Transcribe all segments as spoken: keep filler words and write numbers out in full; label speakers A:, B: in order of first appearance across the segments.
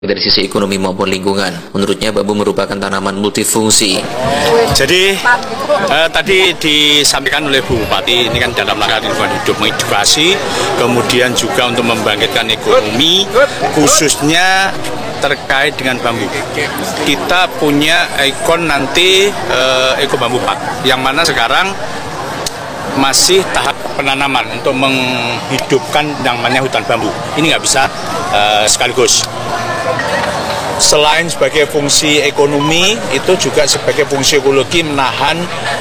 A: dari sisi ekonomi maupun lingkungan. Menurutnya bambu merupakan tanaman multifungsi.
B: Jadi eh, tadi disampaikan oleh Bu Bupati, ini kan dalam rangka lingkungan hidup, mengedukasi, kemudian juga untuk membangkitkan ekonomi, khususnya terkait dengan bambu. Kita punya ikon nanti eh, Eko Bambu Park, yang mana sekarang masih tahap penanaman untuk menghidupkan yang namanya hutan bambu. Ini nggak bisa uh, sekaligus. Selain sebagai fungsi ekonomi, itu juga sebagai fungsi ekologi menahan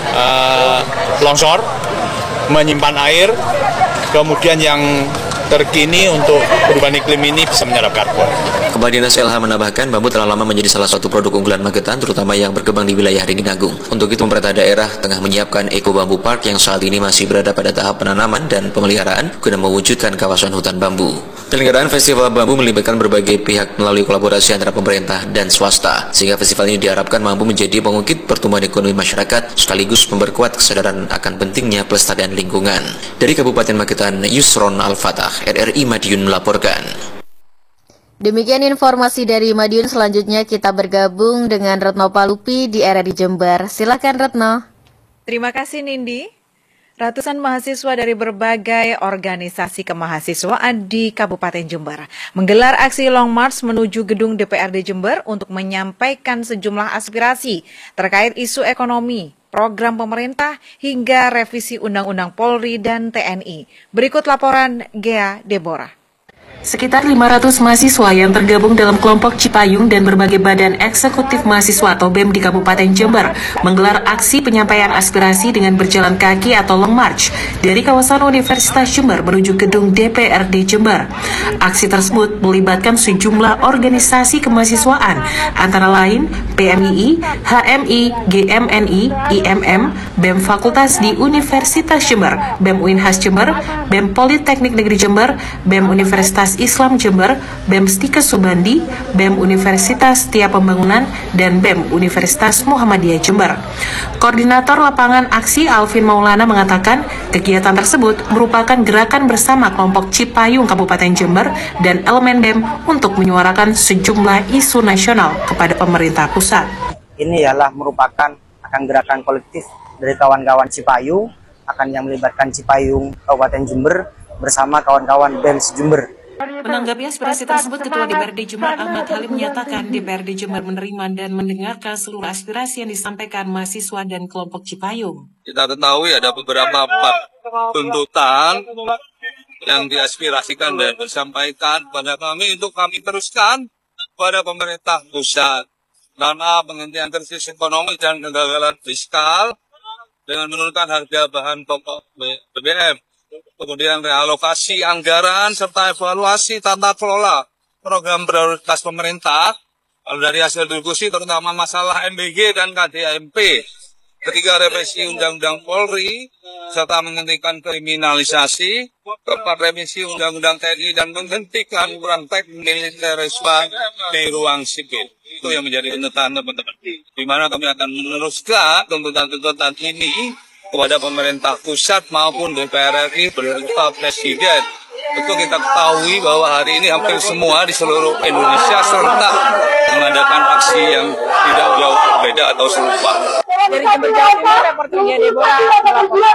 B: uh, longsor, menyimpan air, kemudian yang terkini untuk perubahan iklim ini bisa menyerap karbon.
A: Kepala Dinas L H menambahkan bambu telah lama menjadi salah satu produk unggulan Magetan, terutama yang berkembang di wilayah Ringin-Agung. Untuk itu, pemerintah daerah tengah menyiapkan Eko Bambu Park yang saat ini masih berada pada tahap penanaman dan pemeliharaan guna mewujudkan kawasan hutan bambu. Penyelenggaraan Festival Bambu melibatkan berbagai pihak melalui kolaborasi antara pemerintah dan swasta, sehingga festival ini diharapkan mampu menjadi pengungkit pertumbuhan ekonomi masyarakat sekaligus memperkuat kesadaran akan pentingnya pelestarian lingkungan. Dari Kabupaten Magetan, Yusron Al-Fatah, R R I Madiun melaporkan.
C: Demikian informasi dari Madiun. Selanjutnya kita bergabung dengan Retno Palupi di R R I Jember. Silakan Retno.
D: Terima kasih Nindi. Ratusan mahasiswa dari berbagai organisasi kemahasiswaan di Kabupaten Jember menggelar aksi Long March menuju gedung D P R D Jember untuk menyampaikan sejumlah aspirasi terkait isu ekonomi, program pemerintah, hingga revisi Undang-Undang Polri dan T N I. Berikut laporan Gea Deborah.
E: Sekitar lima ratus mahasiswa yang tergabung dalam kelompok Cipayung dan berbagai badan eksekutif mahasiswa atau B E M di Kabupaten Jember menggelar aksi penyampaian aspirasi dengan berjalan kaki atau long march dari kawasan Universitas Jember menuju gedung D P R D Jember. Aksi tersebut melibatkan sejumlah organisasi kemahasiswaan antara lain P M I I, H M I, G M N I, I M M, B E M Fakultas di Universitas Jember, B E M U N H A S Jember, B E M Politeknik Negeri Jember, B E M Universitas Islam Jember, B E M Stikes Subandi, B E M Universitas Setia Pembangunan, dan B E M Universitas Muhammadiyah Jember. Koordinator lapangan aksi Alvin Maulana mengatakan kegiatan tersebut merupakan gerakan bersama kelompok Cipayung Kabupaten Jember dan elemen B E M untuk menyuarakan sejumlah isu nasional kepada pemerintah pusat.
F: Ini ialah merupakan akan gerakan kolektif dari kawan-kawan Cipayung, akan yang melibatkan Cipayung Kabupaten Jember bersama kawan-kawan B E M Jember.
E: Menanggapi aspirasi tersebut, Ketua D P R D Jember Ahmad Halim menyatakan D P R D Jember menerima dan mendengarkan seluruh aspirasi yang disampaikan mahasiswa dan kelompok Cipayung.
B: Kita ketahui ada beberapa tuntutan yang diaspirasikan dan disampaikan pada kami untuk kami teruskan pada pemerintah pusat. Karena penghentian krisis ekonomi dan kegagalan fiskal dengan menurunkan harga bahan pokok B B M. Kemudian realokasi anggaran serta evaluasi tata kelola program prioritas pemerintah. Kalau dari hasil diskusi terutama masalah M B G dan K D A M P. Ketiga, revisi Undang-Undang Polri serta menghentikan kriminalisasi. Keempat, revisi Undang-Undang T N I dan menghentikan praktek militerisme di ruang sipil. Itu yang menjadi tuntutan teman-teman. Di mana kami akan meneruskan tuntutan-tuntutan ini kepada pemerintah pusat maupun D P R R I beserta Presiden. Tentu kita ketahui bahwa hari ini hampir semua di seluruh Indonesia serentak mengadakan aksi yang tidak jauh berbeda atau serupa.
D: Dari Jember Jawa Timur, reporternya Deborah.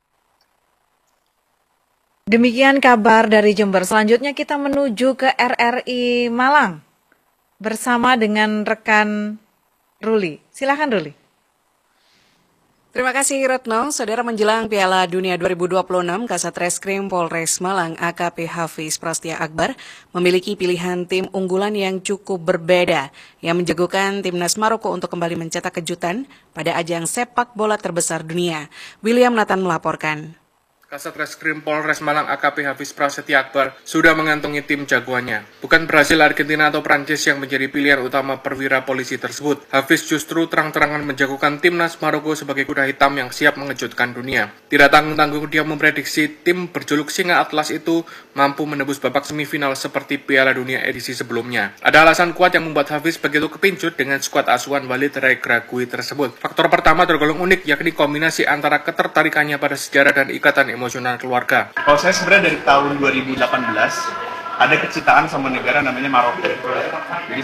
D: Demikian kabar dari Jember. Selanjutnya kita menuju ke R R I Malang bersama dengan rekan Ruli. Silakan Ruli.
G: Terima kasih Retno. Saudara, menjelang Piala Dunia dua ribu dua puluh enam, Kasat Reskrim Polres Malang A K P Hafiz Prasetya Akbar memiliki pilihan tim unggulan yang cukup berbeda yang menjagokan timnas Maroko untuk kembali mencetak kejutan pada ajang sepak bola terbesar dunia. William Nathan melaporkan.
H: Kasat Reskrim Polres Malang A K P Hafiz Prasetya Akbar sudah mengantongi tim jagoannya. Bukan Brasil, Argentina, atau Prancis yang menjadi pilihan utama perwira polisi tersebut. Hafiz justru terang-terangan menjagokan timnas Maroko sebagai kuda hitam yang siap mengejutkan dunia. Tidak tanggung-tanggung dia memprediksi tim berjuluk Singa Atlas itu mampu menembus babak semifinal seperti Piala Dunia edisi sebelumnya. Ada alasan kuat yang membuat Hafiz begitu kepincut dengan skuad asuhan Walid Regragui tersebut. Faktor pertama tergolong unik, yakni kombinasi antara ketertarikannya pada sejarah dan ikatan emosional keluarga.
I: Kalau saya sebenarnya dari tahun dua ribu delapan belas ada kecintaan sama negara namanya Maroko. Jadi